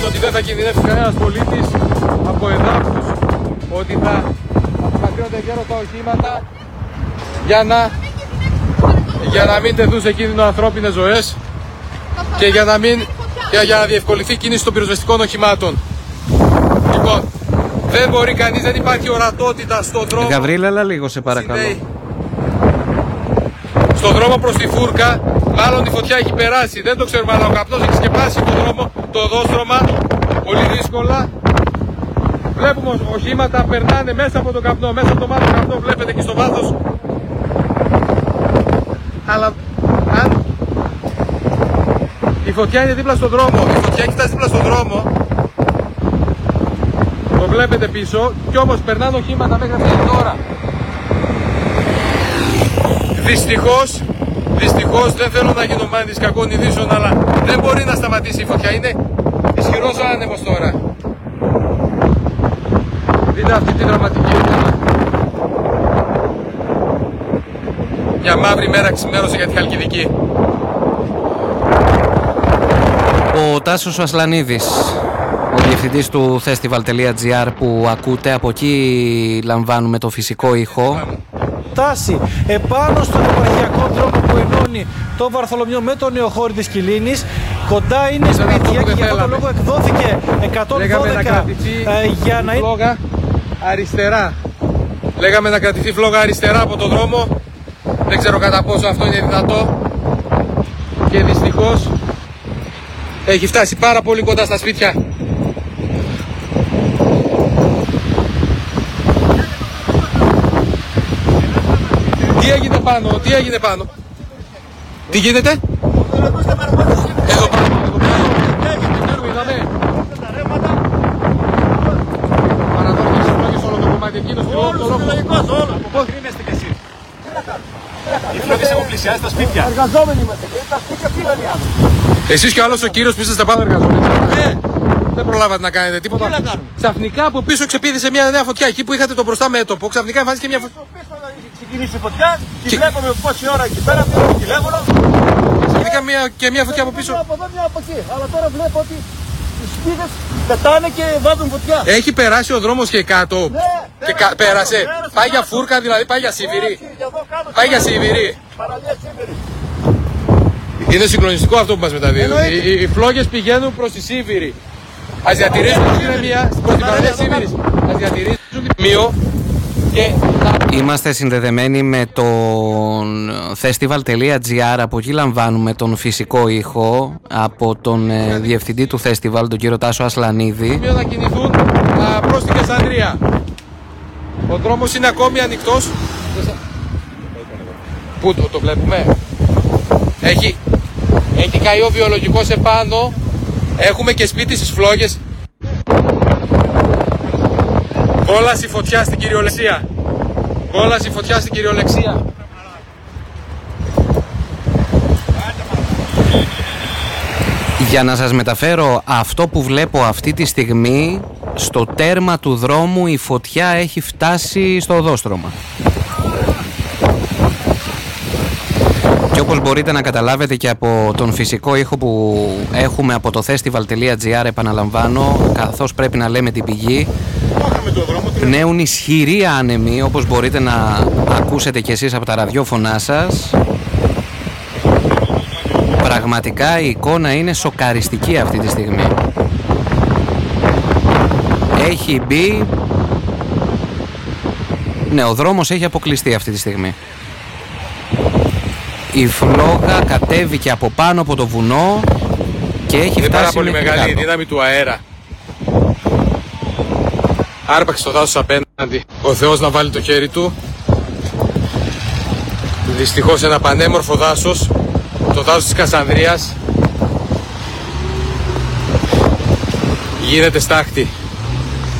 Ότι δεν θα κινδυνεύσει κανένας πολίτης από εδάφους, ότι θα απομακρύνονται γέρος τα οχήματα για να μην τεθούν σε κίνδυνο ανθρώπινες ζωές και για να διευκολυνθεί η κίνηση των πυροσβεστικών οχημάτων. Λοιπόν, δεν μπορεί κανείς, δεν υπάρχει ορατότητα στον δρόμο. Γαβρίλα, αλλά λίγο σε παρακαλώ. Στον δρόμο προς τη Φούρκα, μάλλον η φωτιά έχει περάσει. Δεν το ξέρουμε, αλλά ο καπνός έχει σκεπάσει τον δρόμο, το οδόστρωμα, πολύ δύσκολα. Βλέπουμε οχήματα περνάνε μέσα από τον καπνό, μέσα από το μάτο καπνό, βλέπετε και στο βάθος. Αλλά αν η φωτιά είναι δίπλα στον δρόμο, η φωτιά έχει φτάσει δίπλα στον δρόμο, το βλέπετε πίσω, κι όμως περνάνε οχήματα μέχρι αυτή την ώρα. Δυστυχώς δεν θέλω να γίνω μάνης κακών ειδήσεων, αλλά δεν μπορεί να σταματήσει η φωτιά, είναι ισχυρός ο άνεμος τώρα. Δείτε αυτή τη δραματική εικόνα. Μια μαύρη μέρα ξημέρωσε για τη Χαλκιδική. Ο Τάσος Ασλανίδης, ο διευθυντής του festival.gr που ακούτε, από εκεί λαμβάνουμε το φυσικό ήχο. Τάση επάνω στον επαρχιακό δρόμο που ενώνει το Βαρθολομιό με το Νεοχώρι της Κιλίνης. Κοντά είναι σπίτια και για αυτόν τον λόγο εκδόθηκε 112 για να είναι φλόγα αριστερά. Λέγαμε να κρατηθεί φλόγα αριστερά από το δρόμο. Δεν ξέρω κατά πόσο αυτό είναι δυνατό. Και δυστυχώς έχει φτάσει πάρα πολύ κοντά στα σπίτια. Τι έγινε πάνω, τι έγινε πάνω. Τι γίνεται. Εδώ πάνω, είδαμε. Παραδόχεις φλόγες όλο το κομμάτι εκείνο. Πώς κρίνεστε κι εσείς. Οι φλόγες έχουν πλησιάσει τα σπίτια. Εργαζόμενοι είμαστε και τα σπίτια πήγαν οι άνθρωποι. Εσείς και ο άλλος ο κύριος που είστε πάνω εργαζόμενοι. Δεν προλάβατε να κάνετε τίποτα. Ξαφνικά από πίσω ξεπήδησε μια νέα φωτιά. Εκεί που είχατε το μπροστά μέτωπο, ξαφνικά εμφανίστηκε μια φωτιά. Ξεκινήσει η φωτιά και βλέπουμε πόση ώρα εκεί πέρα πήραμε τηλέφωνο. Και μια φωτιά από πίσω. Μια από εδώ, μια από εκεί. Αλλά τώρα βλέπω ότι οι σπίτες πετάνε και βάζουν φωτιά. Έχει περάσει ο δρόμος και κάτω. Ναι, και πέρασε. Πάει για Φούρκα, δηλαδή πάει για Σιβηρή. Πάει για Σιβηρή. Είναι συγκλονιστικό αυτό που μας μεταδίδουν. Οι φλόγες πηγαίνουν προς τη Σίβηρη. Ας διατηρήσουν την ηρεμία προς την παραλία Σίβηρης. Ας διατηρήσουν την μειό και... Είμαστε συνδεδεμένοι με τον festival.gr, από εκεί λαμβάνουμε τον φυσικό ήχο από τον διευθυντή του festival, τον κύριο Τάσο Ασλανίδη. Να κινηθούν προς την Κεσσανδρία. Ο δρόμος είναι ακόμη ανοιχτός. Πού το βλέπουμε. Έχει καεί ο βιολογικός επάνω. Έχουμε και σπίτι στις φλόγες. Κόλαση φωτιά στην κυριολεξία. Κόλαση φωτιά στην κυριολεξία. Για να σας μεταφέρω αυτό που βλέπω αυτή τη στιγμή, στο τέρμα του δρόμου η φωτιά έχει φτάσει στο οδόστρωμα. Και όπως μπορείτε να καταλάβετε και από τον φυσικό ήχο που έχουμε από το festival.gr, επαναλαμβάνω, καθώς πρέπει να λέμε την πηγή, πνέουν ισχυροί άνεμοι, όπως μπορείτε να ακούσετε κι εσείς από τα ραδιόφωνά σας. Πραγματικά η εικόνα είναι σοκαριστική αυτή τη στιγμή. Έχει μπει... Ναι, ο δρόμος έχει αποκλειστεί αυτή τη στιγμή. Η φλόγα κατέβηκε από πάνω από το βουνό και έχει φτάσει πάρα πολύ μέχρι μεγάλη η κάτω. δύναμη του αέρα. Άρπαξε το δάσος απέναντι. Ο Θεός να βάλει το χέρι του. Δυστυχώς ένα πανέμορφο δάσος, το δάσος της Κασανδρίας, γίνεται στάχτη.